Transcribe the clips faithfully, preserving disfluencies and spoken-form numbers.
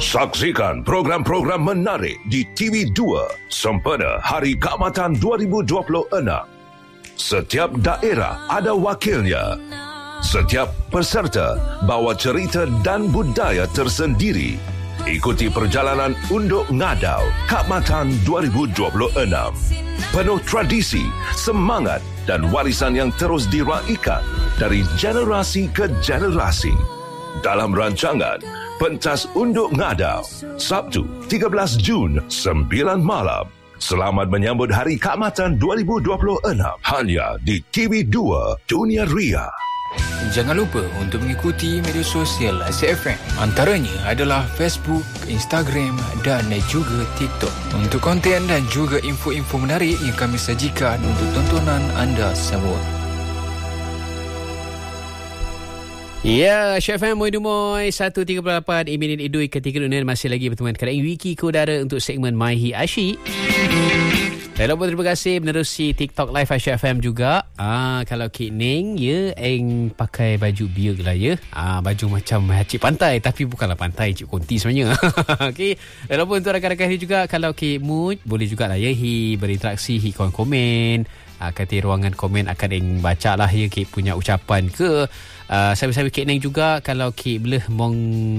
Saksikan program-program menarik di T V dua sempena Hari Keamatan dua ribu dua puluh enam. Setiap daerah ada wakilnya. Setiap peserta bawa cerita dan budaya tersendiri. Ikuti perjalanan Unduk Ngadau Keamatan dua ribu dua puluh enam. Penuh tradisi, semangat dan warisan yang terus diraikan dari generasi ke generasi. Dalam rancangan Pentas Unduk Ngadau, Sabtu tiga belas Jun, sembilan malam. Selamat menyambut Hari Keamatan dua ribu dua puluh enam hanya di T V dua Dunia Ria. Jangan lupa untuk mengikuti media sosial Aziz F M. Antaranya adalah Facebook, Instagram dan juga TikTok. Untuk konten dan juga info-info menarik yang kami sajikan untuk tontonan anda semua. Ya, Chef M Moy Dumoy seratus tiga puluh lapan minit idui ketika dunia masih lagi berteman kerana Wiki Kodara untuk segmen Maihi Asyik. Dan lupa terima kasih menerusi TikTok Live Asyik F M juga. Ah, kalau Kik Ning, ya, eng pakai baju biar lah ya. Ah, baju macam cik pantai tapi bukanlah pantai, cik konti sebenarnya. Okey. Dan lupa untuk rakan-rakan ni juga, kalau Kik Mood boleh jugalah ya, hi berinteraksi, hi komen-komen. Ah, kata ruangan komen akan eng baca lah ya Kik punya ucapan ke. Uh, Sabi-sabi Kik Neng juga, kalau Kik boleh mong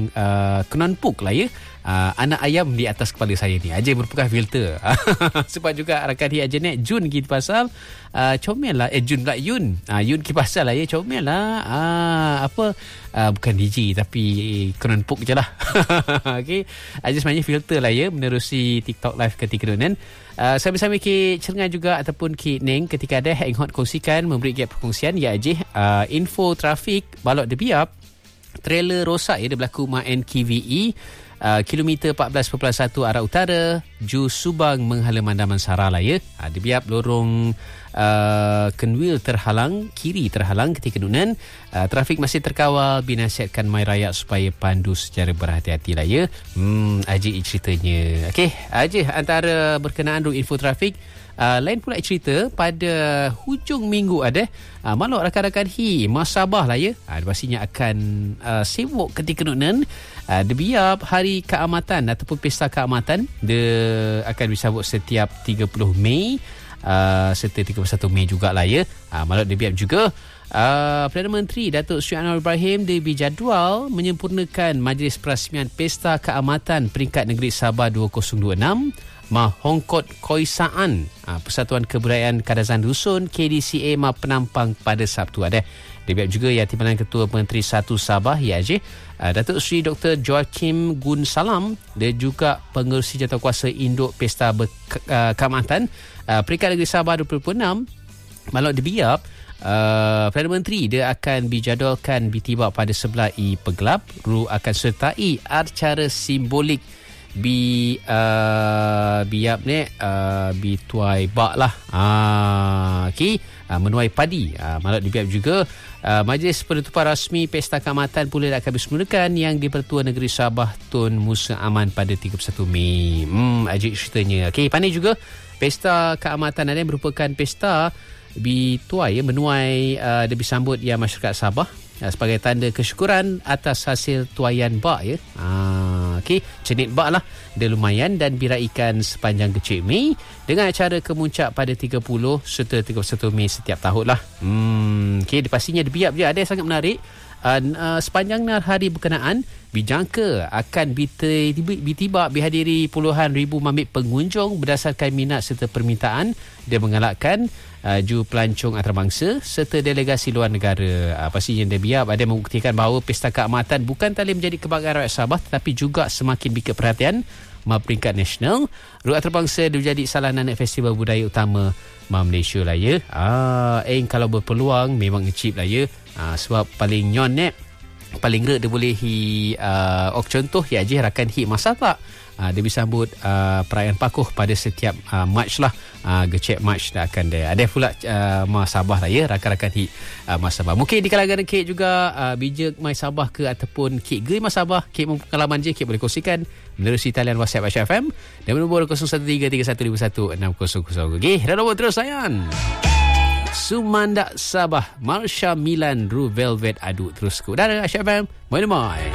uh, kenanpuk lah ya, uh, anak ayam di atas kepala saya ni aja merupakan filter. Sebab juga rakan dia aja nek Jun kita pasal uh, comel lah, eh Jun pula Yun uh, Yun kita pasal lah ya, comel lah uh, apa uh, bukan D J tapi kenanpuk je lah. Okay, aja sebenarnya filter lah ya menerusi TikTok Live ketika dunia. Uh, Sambil-sambil Kik Cengai juga ataupun Kik Neng ketika ada yang hot kongsikan, memberi gap perkongsian ya aja uh, info trafik balok debiap trailer rosak ya, dia berlaku Ma N K V E uh, kilometer empat belas perpuluhan satu arah utara Ju Subang menghala Mandaman Sara lah ya. uh, debiap lorong uh, Kenwil terhalang, kiri terhalang ketika nunan. Uh, trafik masih terkawal, binasihatkan mai rakyat supaya pandu secara berhati-hati lah ya. Hmm, aja ceritanya. Okey, aja antara berkenaan dengan info trafik. Uh, lain pula cerita pada hujung minggu ada uh, maklum rakan-rakan hi Mas Sabah lah ya. Uh, pastinya akan uh, sibuk ketika nunan. Uh, debiap Hari Keamatan ataupun Pesta Keamatan dia akan disambut setiap tiga puluh Mei uh, serta tiga puluh satu Mei jugalah ya. Uh, maklum debiap juga Uh, Perdana Menteri Datuk Seri Anwar Ibrahim dia berjadual menyempurnakan Majlis Perasmian Pesta Keamatan Peringkat Negeri Sabah dua ribu dua puluh enam Mahongkot Koisaan uh, Persatuan Kebudayaan Kadazan Dusun K D C A Ma Penampang pada Sabtu ada. Dia juga ya Timbalan Ketua Menteri satu Sabah ya Ajih uh, Datuk Seri Doktor Joachim Gun Salam, dia juga pengerusi jawatankuasa induk Pesta Be- uh, Keamatan uh, Peringkat Negeri Sabah dua ribu dua puluh enam. Malah dibiap Uh, Perdana Menteri dia akan dijadualkan bertiba pada sebelah i Pegelap. Ru akan sertai acara simbolik bi uh, biap ni uh, bi tuai bak lah. Ah, okey, uh, menuai padi. Uh, malah dibiap juga uh, Majlis Penutupan Rasmi Pesta Keamatan pula akan disemulakan yang di-Pertuan Negeri Sabah Tun Musa Aman pada tiga puluh satu Mei. Hmm, ajik ceritanya. Okey, pandai juga Pesta Keamatan ini merupakan pesta bituai ya, menuai uh, dia disambut ya masyarakat Sabah uh, sebagai tanda kesyukuran atas hasil tuaian bak ya. Ah, okey, cenit bak lah dia lumayan dan biraikan sepanjang kecil Mei dengan acara kemuncak pada tiga puluh serta tiga puluh satu Mei setiap tahun lah. Hmm, okey, pastinya dibiap je ada yang sangat menarik. Uh, uh, sepanjang hari berkenaan dijangka akan bertiba dihadiri puluhan ribu mamit pengunjung berdasarkan minat serta permintaan. Dia mengalahkan uh, ju pelancong antarabangsa serta delegasi luar negara. Uh, pastinya dia biar ada membuktikan bahawa Pesta Keamatan bukan tali menjadi kebanggaan rakyat Sabah tetapi juga semakin bikin perhatian Ma peringkat nasional. Ruang antarabangsa dia menjadi salah nanak festival budaya utama Ma Malaysia lah ya. Ah, eh kalau berpeluang memang ngecip lah ya. Ah, sebab paling nyon net paling gerak dia boleh hi uh, ok contoh ya je rakan hi masa tak uh, dia disambut uh, perayaan pakuh pada setiap uh, March lah, uh, gecek March dah akan dia ada pula uh, Mas Sabah lah ya rakan-rakan hi uh, Mas Sabah. Mungkin di kalangan Kek juga uh, bijak Mas Sabah ke ataupun Kek ge Mas Sabah, Kek pengalaman je Kek boleh kongsikan menerusi talian WhatsApp Asyik F M dan nombor kosong satu tiga tiga satu lima satu enam kosong kosong. Okey, dan nombor terus sayang Sumandak Sabah Marsha Milan Ru Velvet Adu terus ke udara Asyik F M. Mai-mai